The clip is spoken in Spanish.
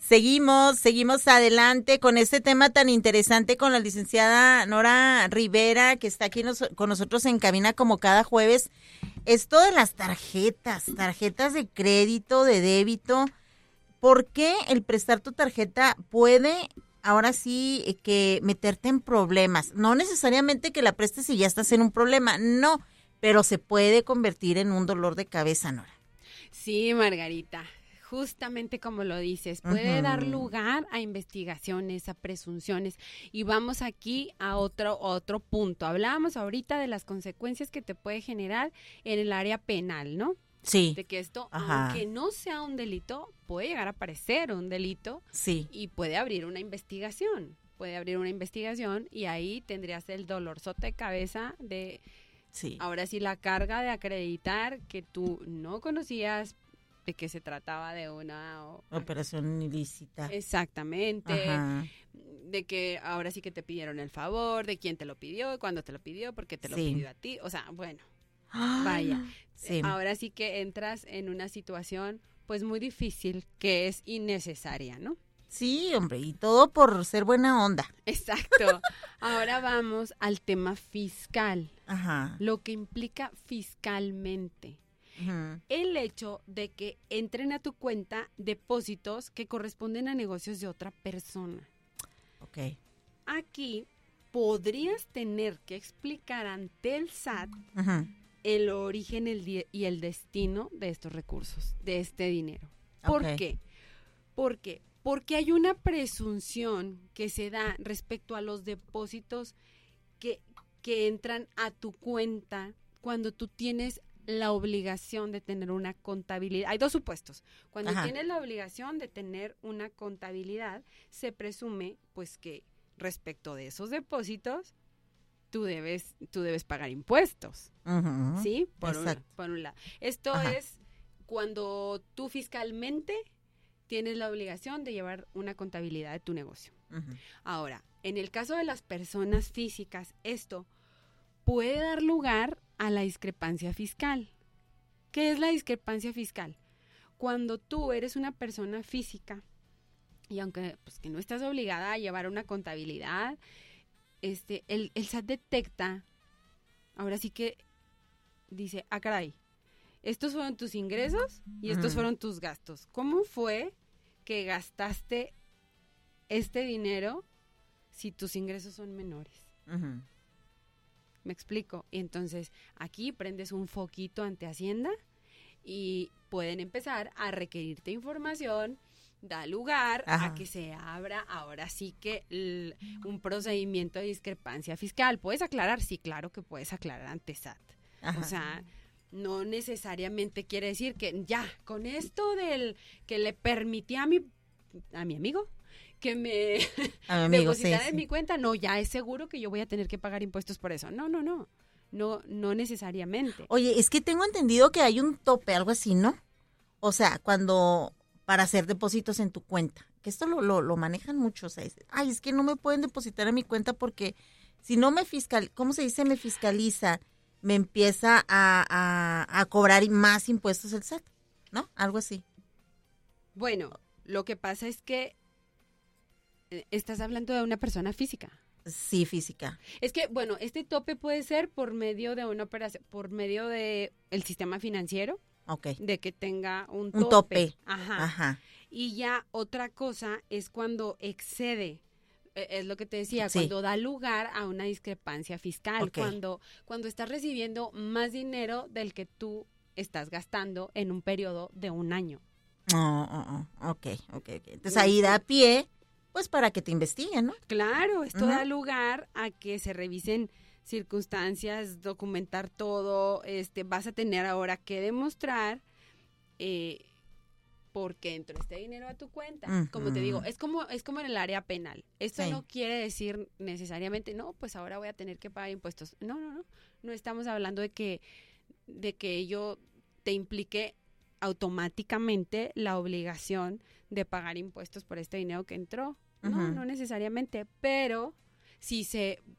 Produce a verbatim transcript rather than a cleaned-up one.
Seguimos, seguimos adelante con este tema tan interesante con la licenciada Nora Rivera, que está aquí nos, con nosotros en cabina como cada jueves. Esto de las tarjetas, tarjetas de crédito, de débito. ¿Por qué el prestar tu tarjeta puede, ahora sí, que meterte en problemas? No necesariamente que la prestes y ya estás en un problema, no, pero se puede convertir en un dolor de cabeza, Nora. Sí, Margarita. Justamente como lo dices, puede uh-huh. dar lugar a investigaciones, a presunciones. Y vamos aquí a otro, otro punto. Hablábamos ahorita de las consecuencias que te puede generar en el área penal, ¿no? Sí. De que esto, Ajá. aunque no sea un delito, puede llegar a parecer un delito. Sí. Y puede abrir una investigación. Puede abrir una investigación y ahí tendrías el dolorzote de cabeza de, sí. ahora sí, la carga de acreditar que tú no conocías, de que se trataba de una o, operación ilícita. Exactamente. Ajá. De que ahora sí que te pidieron el favor, de quién te lo pidió, cuándo te lo pidió, por qué te lo sí. pidió a ti. O sea, bueno, ah, vaya. Sí. Ahora sí que entras en una situación pues muy difícil que es innecesaria, ¿no? Sí, hombre, y todo por ser buena onda. Exacto. Ahora vamos al tema fiscal. Ajá. Lo que implica fiscalmente. Uh-huh. El hecho de que entren a tu cuenta depósitos que corresponden a negocios de otra persona. Ok. Aquí podrías tener que explicar ante el S A T uh-huh. el origen el di- y el destino de estos recursos, de este dinero. ¿Por okay. qué? Porque, porque hay una presunción que se da respecto a los depósitos que, que entran a tu cuenta cuando tú tienes la obligación de tener una contabilidad. Hay dos supuestos. Cuando Ajá. tienes la obligación de tener una contabilidad, se presume pues que respecto de esos depósitos tú debes tú debes pagar impuestos. Uh-huh. ¿Sí? Por Exacto. un, por un lado. Esto Ajá. es cuando tú fiscalmente tienes la obligación de llevar una contabilidad de tu negocio. Uh-huh. Ahora, en el caso de las personas físicas, esto puede dar lugar a la discrepancia fiscal. ¿Qué es la discrepancia fiscal? Cuando tú eres una persona física y aunque pues, que no estás obligada a llevar una contabilidad, este, el, el S A T detecta, ahora sí que dice, ah, caray, estos fueron tus ingresos y estos uh-huh. fueron tus gastos. ¿Cómo fue que gastaste este dinero si tus ingresos son menores? Uh-huh. ¿Me explico? Y entonces aquí prendes un foquito ante Hacienda y pueden empezar a requerirte información, da lugar Ajá. a que se abra ahora sí que el, un procedimiento de discrepancia fiscal. ¿Puedes aclarar? Sí, claro que puedes aclarar ante S A T. Ajá. O sea, no necesariamente quiere decir que ya, con esto del que le permití a mi, a mi amigo que me depositara sí, en sí. mi cuenta, no, ya es seguro que yo voy a tener que pagar impuestos por eso. No, no, no, no, no necesariamente. Oye, es que tengo entendido que hay un tope, algo así, ¿no? O sea, cuando, para hacer depósitos en tu cuenta, que esto lo, lo, lo manejan mucho, o sea, es, ay, es que no me pueden depositar en mi cuenta porque si no me fiscal, ¿cómo se dice? Me fiscaliza, me empieza a, a, a cobrar más impuestos el S A T, ¿no? Algo así. Bueno, lo que pasa es que estás hablando de una persona física. Sí, física. Es que, bueno, este tope puede ser por medio de una operación, por medio de el sistema financiero. Okay. De que tenga un tope. Un tope. Ajá. Ajá. Y ya otra cosa es cuando excede, es lo que te decía, sí. cuando da lugar a una discrepancia fiscal, okay. cuando, cuando estás recibiendo más dinero del que tú estás gastando en un periodo de un año. Oh, oh, oh. Ok, ok, ok. Entonces ahí da pie, pues para que te investiguen, ¿no? Claro, esto uh-huh. da lugar a que se revisen circunstancias, documentar todo, este, vas a tener ahora que demostrar eh, por qué entró este dinero a tu cuenta. Uh-huh. Como te digo, es como, es como en el área penal. Esto sí. no quiere decir necesariamente, no, pues ahora voy a tener que pagar impuestos. No, no, no. No estamos hablando de que, de que ello te implique automáticamente la obligación de pagar impuestos por este dinero que entró. Uh-huh. No, no necesariamente, pero si se